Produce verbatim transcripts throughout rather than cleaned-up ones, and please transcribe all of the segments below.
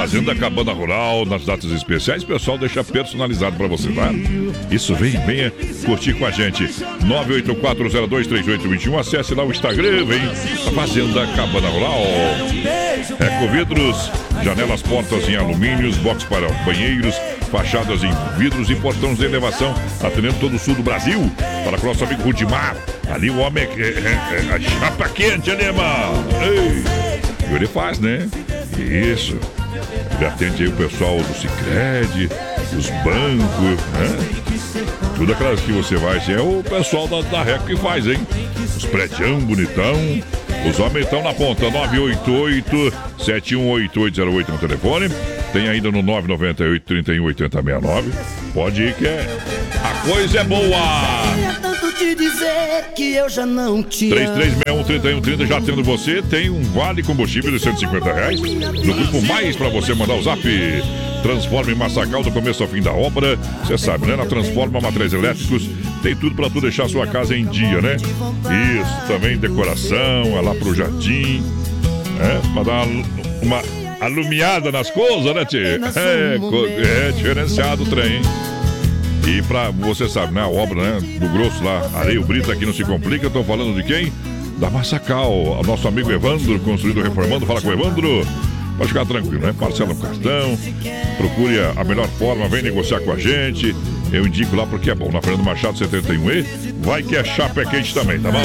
Fazenda Cabana Rural, nas datas especiais, o pessoal deixa personalizado pra você, tá? Isso, vem, venha curtir com a gente. nove oito quatro zero dois três oito dois um, acesse lá o Instagram, vem. Fazenda Cabana Rural. Ecovidros, janelas, portas em alumínios, box para banheiros, fachadas em vidros e portões de elevação, atendendo todo o sul do Brasil. Para o nosso amigo Rudimar, ali o homem é, é, é a chapa quente, ali, mano. Ei, ele faz, né? Isso. Ele atende aí o pessoal do Sicredi, os bancos, né? Tudo aquelas que você vai, assim, é o pessoal da, da Reco que faz, hein? Os prédios bonitão. Os homens estão na ponta, nove oito oito, sete um oito oito zero oito no telefone. Tem ainda no nove nove oito, trinta e um, oitenta, sessenta e nove. Pode ir que é... a coisa é boa! Te dizer que eu já não te três três seis um, três um três zero, já tendo você, tem um vale combustível de cento e cinquenta reais. No grupo mais pra você mandar o zap. Transforma em Massacal do começo ao fim da obra. Você sabe, né? Na Transforma Materiais Elétricos tem tudo pra tu deixar a sua casa em dia, né? Isso, também decoração, é lá pro jardim. É, pra dar uma, uma alumiada nas coisas, né, tchê? É, é diferenciado o trem, hein? E pra, você sabe, né, a obra, né, do grosso lá, Areia Brita, aqui não se complica. Estão falando de quem? Da Massacal, o nosso amigo Evandro, construído reformando. Fala com o Evandro, pode ficar tranquilo, né? Parcela no cartão, procure a melhor forma, vem negociar com a gente. Eu indico lá porque é bom, na Fernando Machado setenta e um E, vai que a chapa é quente também, tá bom?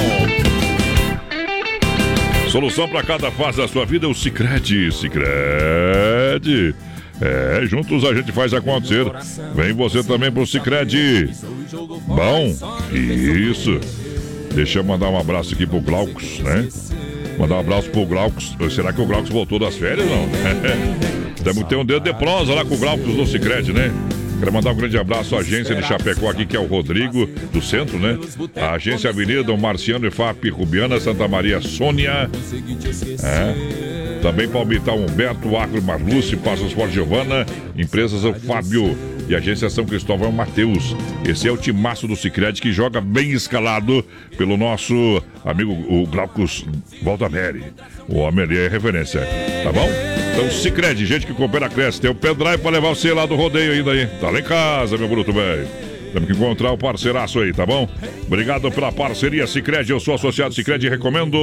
Solução para cada fase da sua vida é o Sicredi. Sicredi. É, juntos a gente faz acontecer. Vem você também pro Sicredi. Bom, isso. Deixa eu mandar um abraço aqui pro Glaucus, né? Mandar um abraço pro Glaucus. Será que o Glaucus voltou das férias, não? Temos que ter um dedo de prosa lá com o Glaucus do Sicredi, né? Quero mandar um grande abraço à agência de Chapecó aqui, que é o Rodrigo, do centro, né? A agência Avenida, o Marciano e F A P Rubiana, Santa Maria Sônia. É. Também Palmital Humberto, Acre Marluce, Passos Forte Giovana, Empresas o Fábio e Agência São Cristóvão Mateus. Esse é o timaço do Sicredi que joga bem escalado pelo nosso amigo o Glaucus Valdameri. O homem ali é referência, tá bom? Então Sicredi, gente que coopera, cresce. Tem o pendrive pra levar você lá do rodeio ainda aí. Tá lá em casa, meu bruto velho. Temos que encontrar o parceiraço aí, tá bom? Obrigado pela parceria, Sicredi. Eu sou associado Sicredi e recomendo.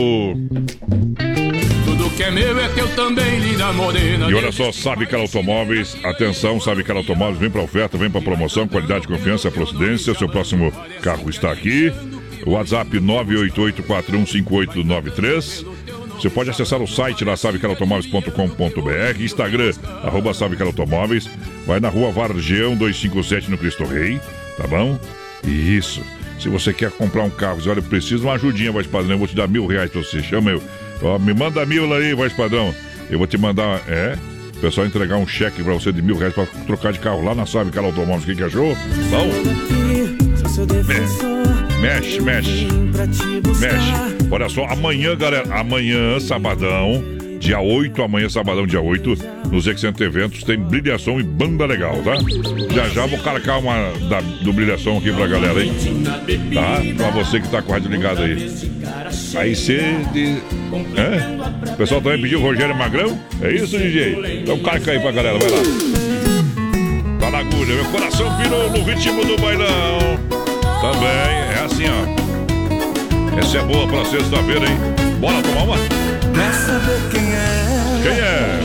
Que é meu é teu também, linda morena. E olha só, Savicar Automóveis, atenção, Savicar Automóveis, vem pra oferta, vem pra promoção, qualidade, confiança, procedência. Seu próximo carro está aqui. WhatsApp nove oito oito quatro um cinco oito nove três. Você pode acessar o site lá, savicar automóveis ponto com ponto br, Instagram, arroba Savicar Automóveis. Vai na rua Vargeão duzentos e cinquenta e sete no Cristo Rei, tá bom? Isso. Se você quer comprar um carro, olha, precisa de uma ajudinha, voz padrão, eu vou te dar mil reais pra você. Chama eu. Ó, me manda mil aí, voz padrão. Eu vou te mandar, é, o pessoal entregar um cheque pra você de mil reais pra trocar de carro lá na Savicar Automóveis. O que que achou? Bom? Mexe, mexe. Mexe. Olha só, amanhã, galera, amanhã, sabadão, dia oito, amanhã, sabadão, dia oito, nos Excenter Eventos, tem brilhação e banda legal, tá? Já já vou colocar uma da, do brilhação aqui pra galera, hein? Tá? Pra você que tá com a rádio ligada aí. Aí você... É? O pessoal também pediu o Rogério Magrão? É isso, D J? Então carca aí pra galera, vai lá. Tá na agulha, meu coração virou no ritmo do bailão. Também, é assim, ó. Essa é boa pra sexta-feira, hein? Bora tomar uma? Quer saber quem é? Quem é?